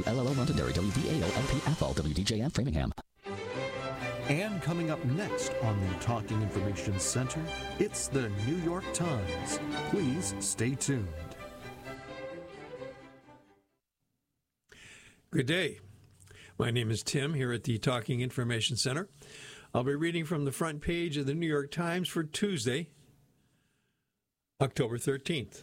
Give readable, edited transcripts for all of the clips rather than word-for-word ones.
LLO Londonderry, WDAO LP Athol, WDJM Framingham. And coming up next on the Talking Information Center, it's the New York Times. Please stay tuned. Good day. My name is Tim here at the Talking Information Center. I'll be reading from the front page of the New York Times for Tuesday, October 13th.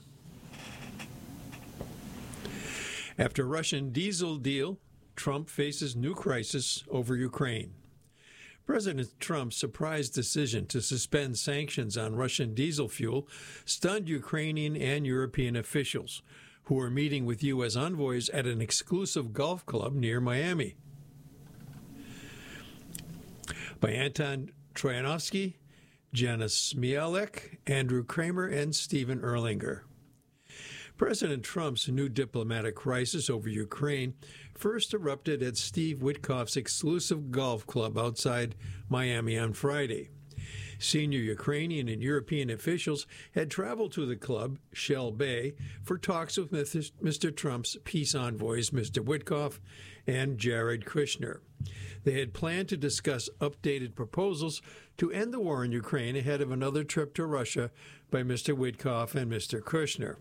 After Russian diesel deal, Trump faces new crisis over Ukraine. President Trump's surprise decision to suspend sanctions on Russian diesel fuel stunned Ukrainian and European officials, who were meeting with U.S. envoys at an exclusive golf club near Miami. By Anton Troyanovsky, Janis Mielek, Andrew Kramer, and Stephen Erlinger. President Trump's new diplomatic crisis over Ukraine first erupted at Steve Witkoff's exclusive golf club outside Miami on Friday. Senior Ukrainian and European officials had traveled to the club, Shell Bay, for talks with Mr. Trump's peace envoys, Mr. Witkoff and Jared Kushner. They had planned to discuss updated proposals to end the war in Ukraine ahead of another trip to Russia by Mr. Witkoff and Mr. Kushner.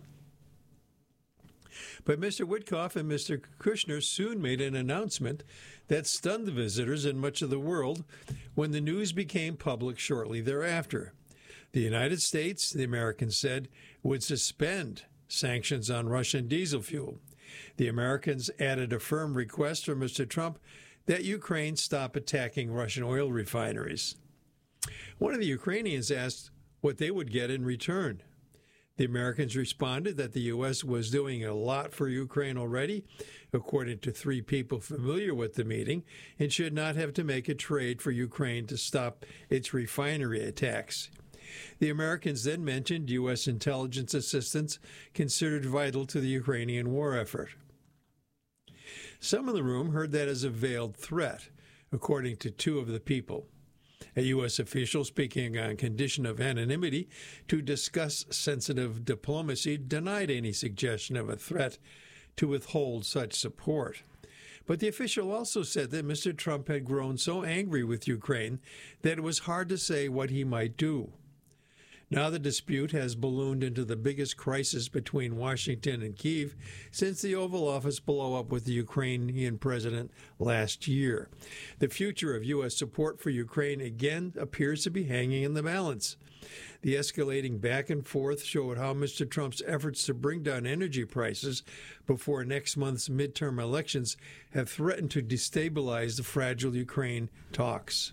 But Mr. Witkoff and Mr. Kushner soon made an announcement that stunned the visitors in much of the world when the news became public shortly thereafter. The United States, the Americans said, would suspend sanctions on Russian diesel fuel. The Americans added a firm request from Mr. Trump that Ukraine stop attacking Russian oil refineries. One of the Ukrainians asked what they would get in return. The Americans responded that the U.S. was doing a lot for Ukraine already, according to three people familiar with the meeting, and should not have to make a trade for Ukraine to stop its refinery attacks. The Americans then mentioned U.S. intelligence assistance considered vital to the Ukrainian war effort. Some in the room heard that as a veiled threat, according to two of the people. A U.S. official speaking on condition of anonymity to discuss sensitive diplomacy denied any suggestion of a threat to withhold such support. But the official also said that Mr. Trump had grown so angry with Ukraine that it was hard to say what he might do. Now the dispute has ballooned into the biggest crisis between Washington and Kyiv since the Oval Office blow-up with the Ukrainian president last year. The future of U.S. support for Ukraine again appears to be hanging in the balance. The escalating back and forth showed how Mr. Trump's efforts to bring down energy prices before next month's midterm elections have threatened to destabilize the fragile Ukraine talks.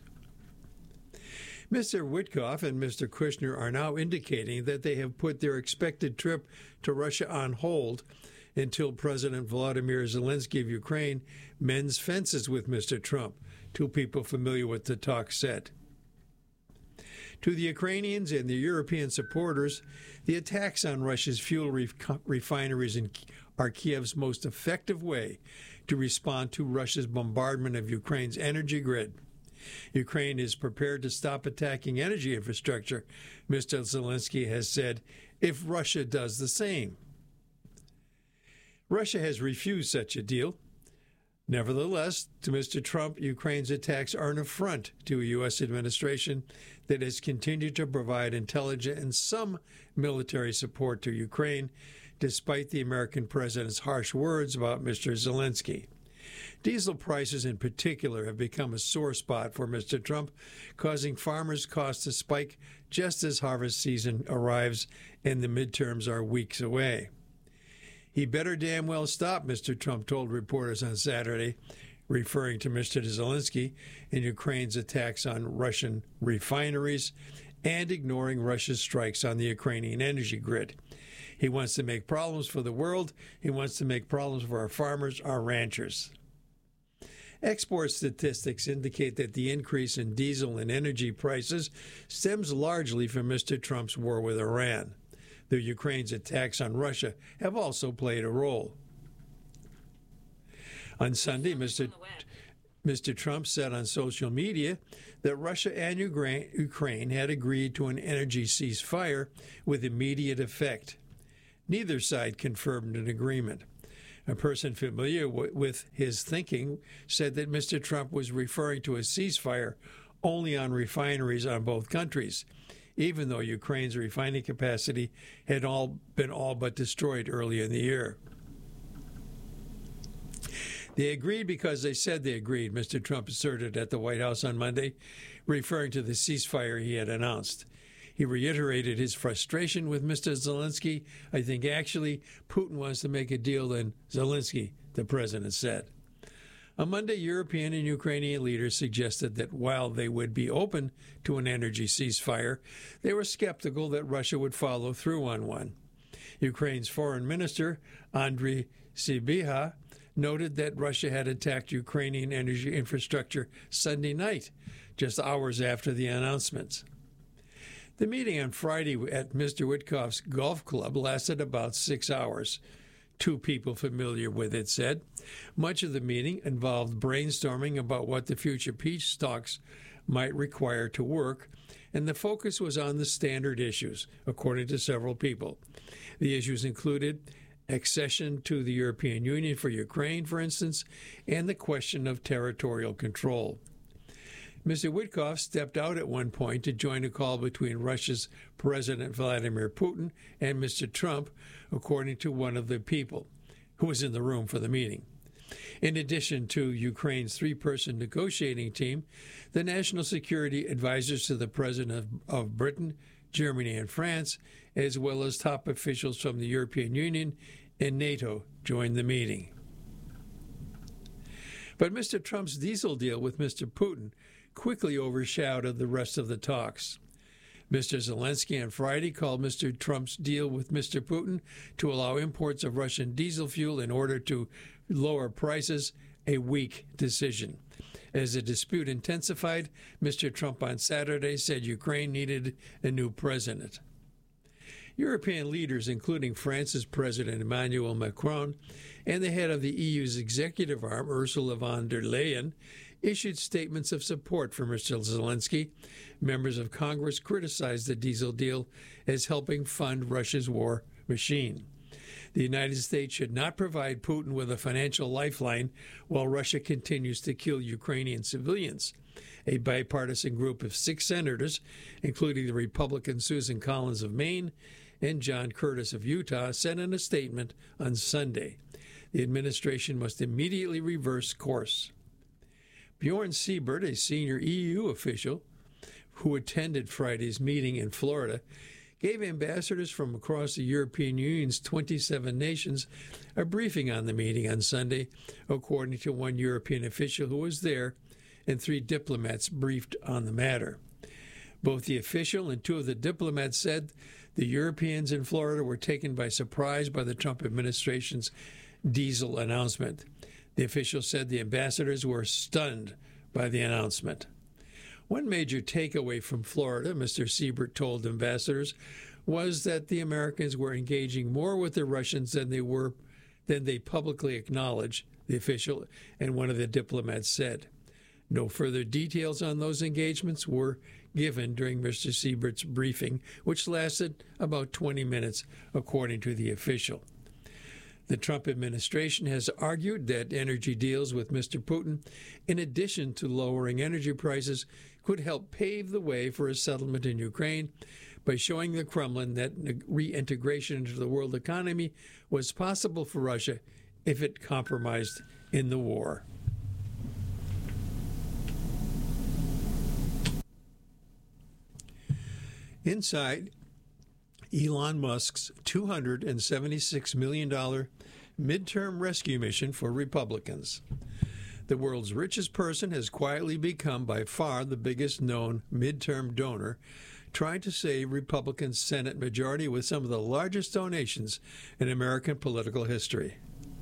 Mr. Witkoff and Mr. Kushner are now indicating that they have put their expected trip to Russia on hold until President Volodymyr Zelensky of Ukraine mends fences with Mr. Trump, two people familiar with the talk said. To the Ukrainians and the European supporters, the attacks on Russia's fuel refineries are Kiev's most effective way to respond to Russia's bombardment of Ukraine's energy grid. Ukraine is prepared to stop attacking energy infrastructure, Mr. Zelensky has said, if Russia does the same. Russia has refused such a deal. Nevertheless, to Mr. Trump, Ukraine's attacks are an affront to a U.S. administration that has continued to provide intelligence and some military support to Ukraine, despite the American president's harsh words about Mr. Zelensky. Diesel prices in particular have become a sore spot for Mr. Trump, causing farmers' costs to spike just as harvest season arrives and the midterms are weeks away. He better damn well stop, Mr. Trump told reporters on Saturday, referring to Mr. Zelensky in Ukraine's attacks on Russian refineries and ignoring Russia's strikes on the Ukrainian energy grid. He wants to make problems for the world. He wants to make problems for our farmers, our ranchers. Export statistics indicate that the increase in diesel and energy prices stems largely from Mr. Trump's war with Iran. The Ukraine's attacks on Russia have also played a role. On Sunday, Mr. Trump said on social media that Russia and Ukraine had agreed to an energy ceasefire with immediate effect. Neither side confirmed an agreement. A person familiar with his thinking said that Mr. Trump was referring to a ceasefire only on refineries on both countries, even though Ukraine's refining capacity had been all but destroyed early in the year. They agreed because they said they agreed, Mr. Trump asserted at the White House on Monday, referring to the ceasefire he had announced. He reiterated his frustration with Mr. Zelensky. I think actually Putin wants to make a deal than Zelensky, the president said. On Monday, European and Ukrainian leaders suggested that while they would be open to an energy ceasefire, they were skeptical that Russia would follow through on one. Ukraine's foreign minister, Andriy Sybiha, noted that Russia had attacked Ukrainian energy infrastructure Sunday night, just hours after the announcements. The meeting on Friday at Mr. Witkoff's golf club lasted about 6 hours. Two people familiar with it said. Much of the meeting involved brainstorming about what the future peace talks might require to work, and the focus was on the standard issues, according to several people. The issues included accession to the European Union for Ukraine, for instance, and the question of territorial control. Mr. Witkoff stepped out at one point to join a call between Russia's President Vladimir Putin and Mr. Trump, according to one of the people who was in the room for the meeting. In addition to Ukraine's three-person negotiating team, the national security advisors to the President of Britain, Germany, and France, as well as top officials from the European Union and NATO, joined the meeting. But Mr. Trump's diesel deal with Mr. Putin quickly overshadowed the rest of the talks. Mr. Zelensky on Friday called Mr. Trump's deal with Mr. Putin to allow imports of Russian diesel fuel in order to lower prices a weak decision. As the dispute intensified, Mr. Trump on Saturday said Ukraine needed a new president. European leaders, including France's President Emmanuel Macron and the head of the EU's executive arm, Ursula von der Leyen, issued statements of support for Mr. Zelensky. Members of Congress criticized the diesel deal as helping fund Russia's war machine. The United States should not provide Putin with a financial lifeline while Russia continues to kill Ukrainian civilians. A bipartisan group of 6 senators, including the Republican Susan Collins of Maine and John Curtis of Utah, said in a statement on Sunday, the administration must immediately reverse course. Bjorn Siebert, a senior EU official who attended Friday's meeting in Florida, gave ambassadors from across the European Union's 27 nations a briefing on the meeting on Sunday, according to one European official who was there, and 3 diplomats briefed on the matter. Both the official and 2 of the diplomats said the Europeans in Florida were taken by surprise by the Trump administration's diesel announcement. The official said the ambassadors were stunned by the announcement. One major takeaway from Florida, Mr. Siebert told ambassadors, was that the Americans were engaging more with the Russians than they publicly acknowledged, the official and one of the diplomats said. No further details on those engagements were given during Mr. Siebert's briefing, which lasted about 20 minutes, according to the official. The Trump administration has argued that energy deals with Mr. Putin, in addition to lowering energy prices, could help pave the way for a settlement in Ukraine by showing the Kremlin that reintegration into the world economy was possible for Russia if it compromised in the war. Inside Elon Musk's $276 million midterm rescue mission for Republicans. The world's richest person has quietly become by far the biggest known midterm donor, trying to save Republican Senate majority with some of the largest donations in American political history.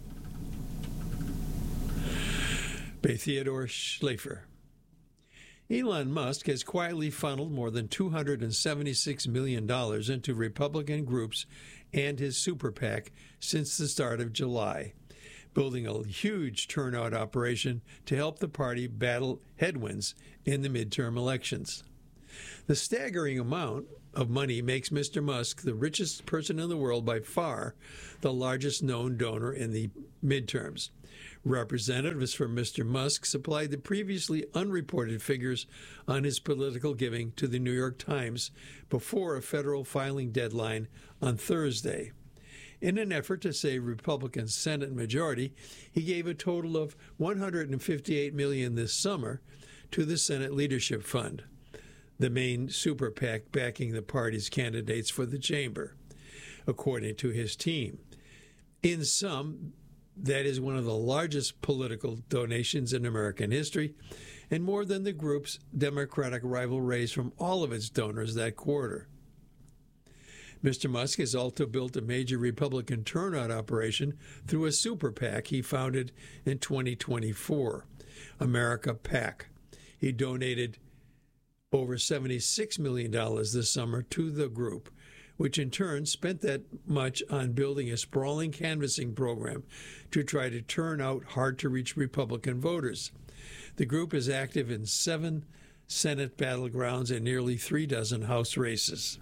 By Theodore Schlafer. Elon Musk has quietly funneled more than $276 million into Republican groups and his super PAC since the start of July, building a huge turnout operation to help the party battle headwinds in the midterm elections. The staggering amount of money makes Mr. Musk the richest person in the world, by far the largest known donor in the midterms. Representatives from Mr. Musk supplied the previously unreported figures on his political giving to the New York Times before a federal filing deadline on Thursday. In an effort to save Republican Senate majority, he gave a total of $158 million this summer to the Senate Leadership Fund, the main super PAC backing the party's candidates for the chamber, according to his team. In sum, that is one of the largest political donations in American history, and more than the group's Democratic rival raised from all of its donors that quarter. Mr. Musk has also built a major Republican turnout operation through a super PAC he founded in 2024, America PAC. He donated over $76 million this summer to the group, which in turn spent that much on building a sprawling canvassing program to try to turn out hard-to-reach Republican voters. The group is active in 7 Senate battlegrounds and nearly 36 House races.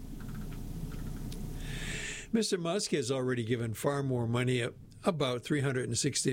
Mr. Musk has already given far more money, about $366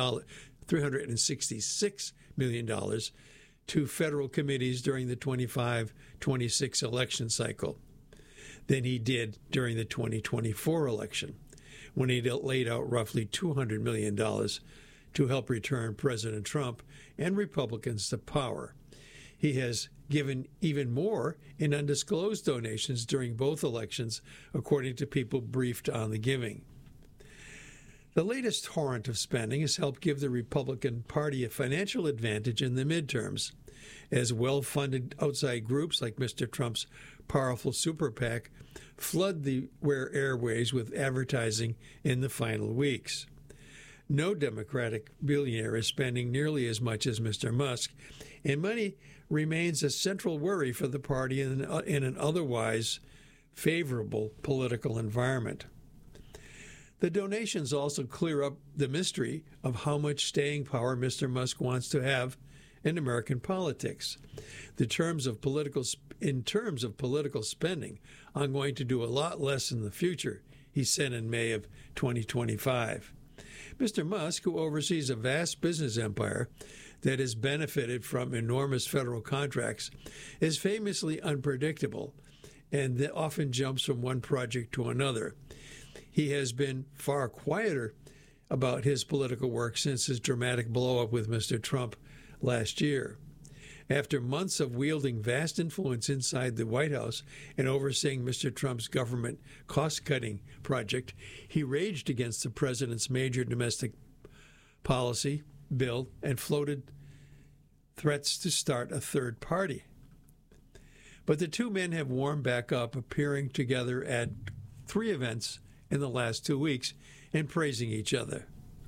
million, to federal committees during the 25-26 election cycle than he did during the 2024 election, when he laid out roughly $200 million to help return President Trump and Republicans to power. He has given even more in undisclosed donations during both elections, according to people briefed on the giving. The latest torrent of spending has helped give the Republican Party a financial advantage in the midterms, as well-funded outside groups like Mr. Trump's powerful super PAC flood the airways with advertising in the final weeks. No Democratic billionaire is spending nearly as much as Mr. Musk, and money remains a central worry for the party in an otherwise favorable political environment. The donations also clear up the mystery of how much staying power Mr. Musk wants to have in American politics. In terms of political spending, I'm going to do a lot less in the future, he said in May of 2025. Mr. Musk, who oversees a vast business empire that has benefited from enormous federal contracts, is famously unpredictable and often jumps from one project to another. He has been far quieter about his political work since his dramatic blow-up with Mr. Trump last year. After months of wielding vast influence inside the White House and overseeing Mr. Trump's government cost-cutting project, he raged against the president's major domestic policy bill and floated threats to start a third party. But the two men have warmed back up, appearing together at 3 events in the last 2 weeks and praising each other.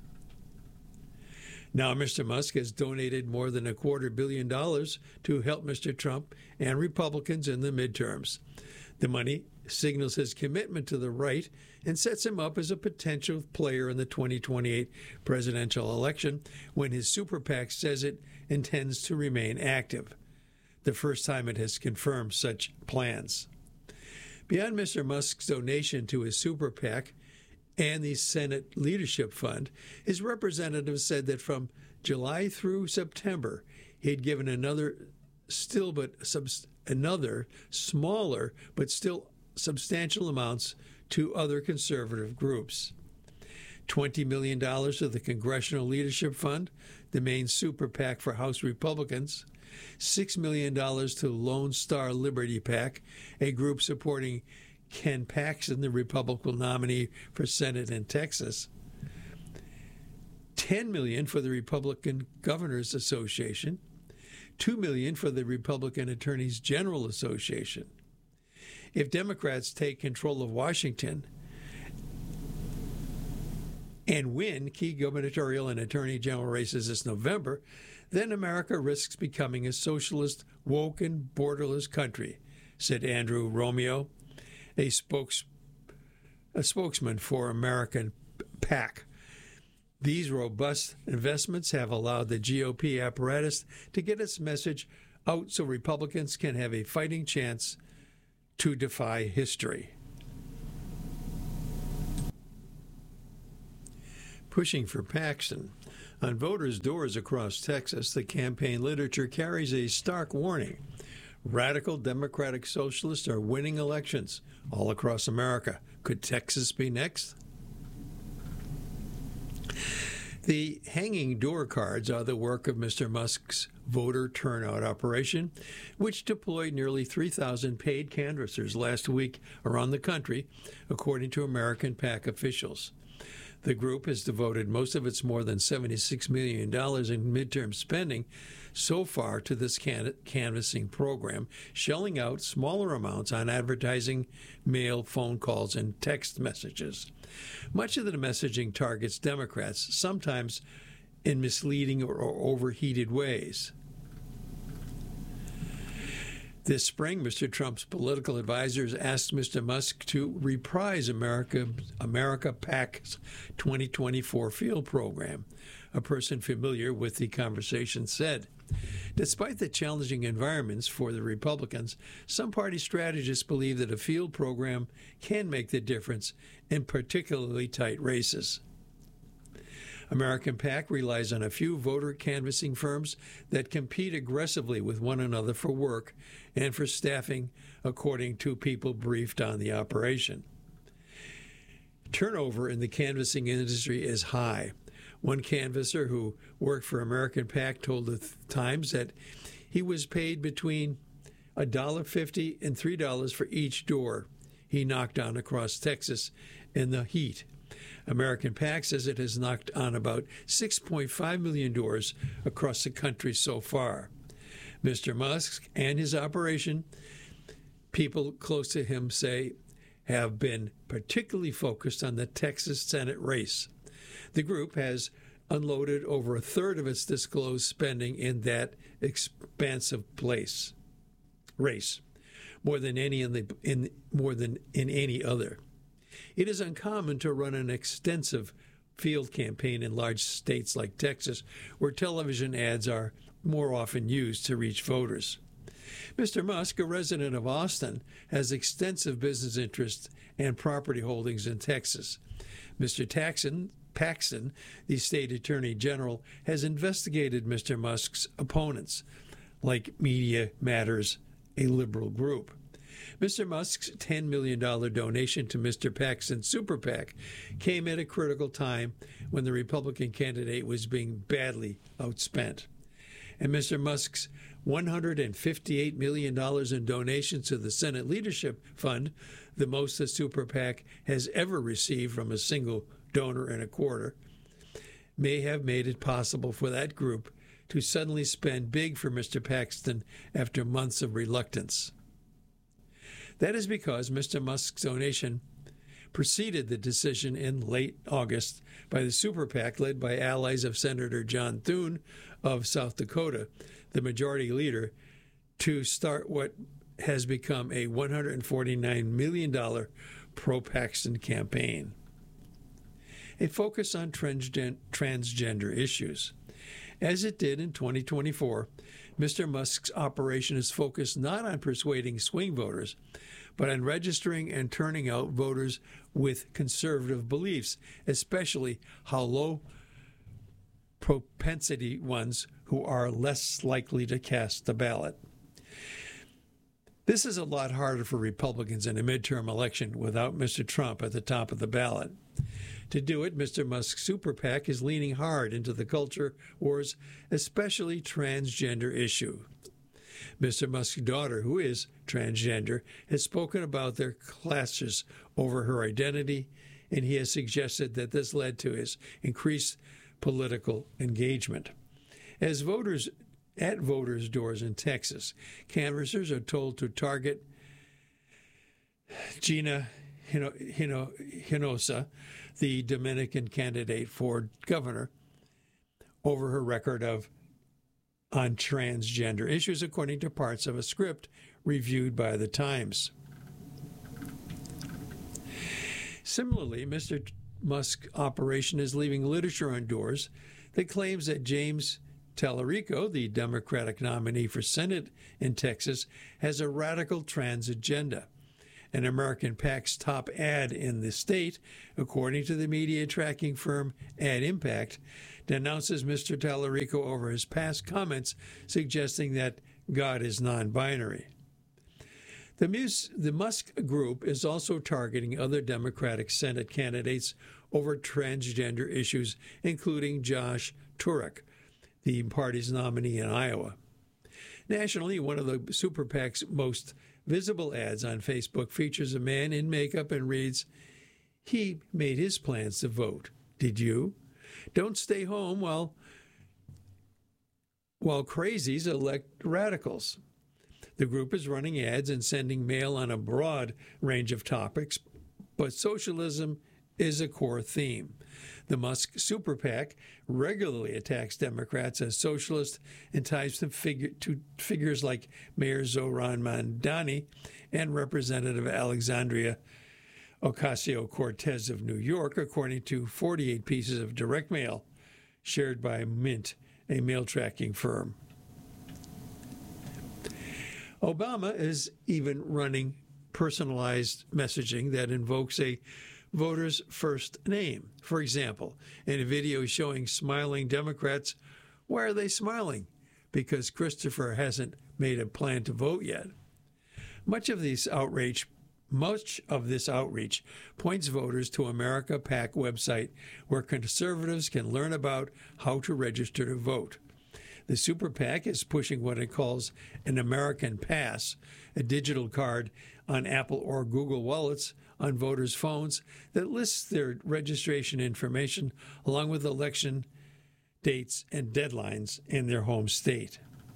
Now, Mr. Musk has donated more than $250 million to help Mr. Trump and Republicans in the midterms. The money signals his commitment to the right and sets him up as a potential player in the 2028 presidential election, when his super PAC says it intends to remain active, the first time it has confirmed such plans. Beyond Mr. Musk's donation to his super PAC and the Senate Leadership Fund, his representatives said that from July through September, he had given another smaller but still substantial amounts to other conservative groups. $20 million to the Congressional Leadership Fund, the main super PAC for House Republicans, $6 million to Lone Star Liberty PAC, a group supporting Ken Paxton, the Republican nominee for Senate in Texas, $10 million for the Republican Governors Association, $2 million for the Republican Attorneys General Association. If Democrats take control of Washington and win key gubernatorial and attorney general races this November, then America risks becoming a socialist, woke, and borderless country, said Andrew Romeo, a spokesman for American PAC. These robust investments have allowed the GOP apparatus to get its message out so Republicans can have a fighting chance to defy history. Pushing for Paxton. On voters' doors across Texas, the campaign literature carries a stark warning. Radical Democratic Socialists are winning elections all across America. Could Texas be next? The hanging door cards are the work of Mr. Musk's voter turnout operation, which deployed nearly 3,000 paid canvassers last week around the country, according to American PAC officials. The group has devoted most of its more than $76 million in midterm spending so far to this canvassing program, shelling out smaller amounts on advertising, mail, phone calls, and text messages. Much of the messaging targets Democrats, sometimes in misleading or overheated ways. This spring, Mr. Trump's political advisors asked Mr. Musk to reprise America PAC's 2024 field program. A person familiar with the conversation said, despite the challenging environments for the Republicans, some party strategists believe that a field program can make the difference in particularly tight races. American PAC relies on a few voter canvassing firms that compete aggressively with one another for work and for staffing, according to people briefed on the operation. Turnover in the canvassing industry is high. One canvasser who worked for American PAC told the Times that he was paid between $1.50 and $3 for each door he knocked on across Texas in the heat. American PAC says it has knocked on about 6.5 million doors across the country so far. Mr. Musk and his operation, people close to him say, have been particularly focused on the Texas Senate race. The group has unloaded over a third of its disclosed spending in that expansive race, more than in any other. It is uncommon to run an extensive field campaign in large states like Texas, where television ads are more often used to reach voters. Mr. Musk, a resident of Austin, has extensive business interests and property holdings in Texas. Mr. Paxton, the state attorney general, has investigated Mr. Musk's opponents, like Media Matters, a liberal group. Mr. Musk's $10 million donation to Mr. Paxton's Super PAC came at a critical time when the Republican candidate was being badly outspent. And Mr. Musk's $158 million in donations to the Senate Leadership Fund, the most the Super PAC has ever received from a single donor in a quarter, may have made it possible for that group to suddenly spend big for Mr. Paxton after months of reluctance. That is because Mr. Musk's donation preceded the decision in late August by the Super PAC led by allies of Senator John Thune of South Dakota, the majority leader, to start what has become a $149 million pro-Paxton campaign. A focus on transgender issues. As it did in 2024, Mr. Musk's operation is focused not on persuading swing voters, but on registering and turning out voters with conservative beliefs, especially how low propensity ones who are less likely to cast the ballot. This is a lot harder for Republicans in a midterm election without Mr. Trump at the top of the ballot. To do it, Mr. Musk's Super PAC is leaning hard into the culture wars, especially transgender issue. Mr. Musk's daughter, who is transgender, has spoken about their clashes over her identity, and he has suggested that this led to his increased political engagement. At voters' doors in Texas, canvassers are told to target Gina Hinojosa, the Dominican candidate for governor, over her record on transgender issues, according to parts of a script reviewed by the Times. Similarly, Mr. Musk's operation is leaving literature on doors that claims that James Tallarico, the Democratic nominee for Senate in Texas, has a radical trans agenda. an American PAC's top ad in the state, according to the media tracking firm Ad Impact, denounces Mr. Tallarico over his past comments suggesting that God is non-binary. The Musk group is also targeting other Democratic Senate candidates over transgender issues, including Josh Turek, the party's nominee in Iowa. Nationally, one of the Super PAC's most visible ads on Facebook features a man in makeup and reads, "He made his plans to vote. Did you? Don't stay home while crazies elect radicals." The group is running ads and sending mail on a broad range of topics, but socialism is a core theme. The Musk Super PAC regularly attacks Democrats as socialist and ties them to figures like Mayor Zoran Mamdani and Representative Alexandria Ocasio-Cortez of New York, according to 48 pieces of direct mail shared by Mint, a mail tracking firm. Obama is even running personalized messaging that invokes a voter's first name. For example, in a video showing smiling Democrats, why are they smiling? Because Christopher hasn't made a plan to vote yet. Much of this outreach points voters to America PAC website, where conservatives can learn about how to register to vote. The Super PAC is pushing what it calls an American Pass, a digital card on Apple or Google wallets on voters' phones that lists their registration information along with election dates and deadlines in their home state.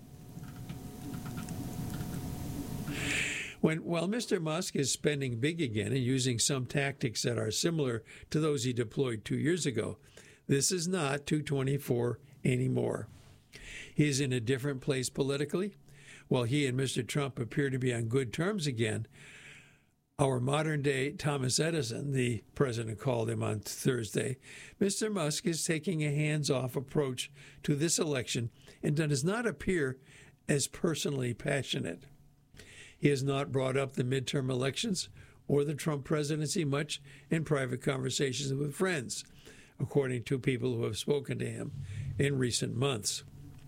While Mr. Musk is spending big again and using some tactics that are similar to those he deployed 2 years ago, this is not 224 anymore. He is in a different place politically. While he and Mr. Trump appear to be on good terms again, our modern-day Thomas Edison, the president called him on Thursday, Mr. Musk is taking a hands-off approach to this election and does not appear as personally passionate. He has not brought up the midterm elections or the Trump presidency much in private conversations with friends, according to people who have spoken to him in recent months.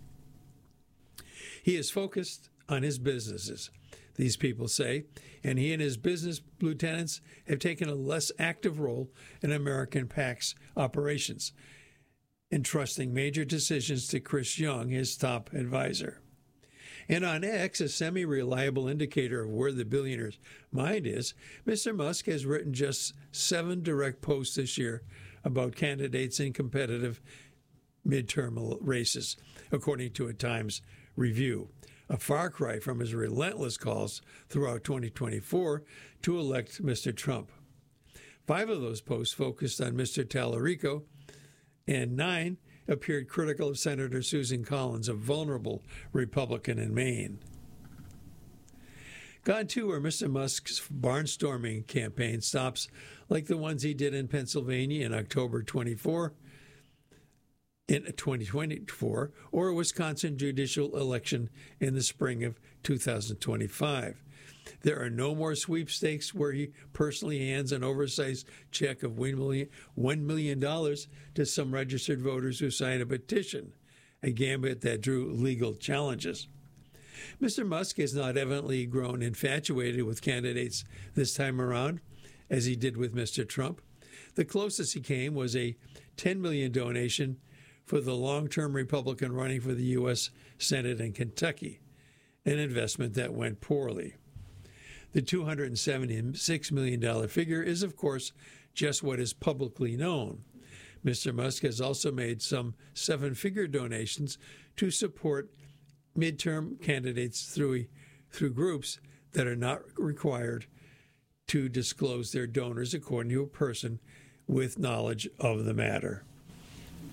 He is focused on his businesses, these people say, and he and his business lieutenants have taken a less active role in American PAC's operations, entrusting major decisions to Chris Young, his top advisor. And on X, a semi-reliable indicator of where the billionaire's mind is, Mr. Musk has written just 7 direct posts this year about candidates in competitive midterm races, according to a Times review, a far cry from his relentless calls throughout 2024 to elect Mr. Trump. 5 of those posts focused on Mr. Tallarico, and 9 appeared critical of Senator Susan Collins, a vulnerable Republican in Maine. Gone too are Mr. Musk's barnstorming campaign stops like the ones he did in Pennsylvania in October 2024, or a Wisconsin judicial election in the spring of 2025. There are no more sweepstakes where he personally hands an oversized check of $1 million to some registered voters who signed a petition, a gambit that drew legal challenges. Mr. Musk has not evidently grown infatuated with candidates this time around, as he did with Mr. Trump. The closest he came was a $10 million donation for the long-term Republican running for the U.S. Senate in Kentucky, an investment that went poorly. The $276 million figure is, of course, just what is publicly known. Mr. Musk has also made some 7-figure donations to support midterm candidates through groups that are not required to disclose their donors, according to a person with knowledge of the matter.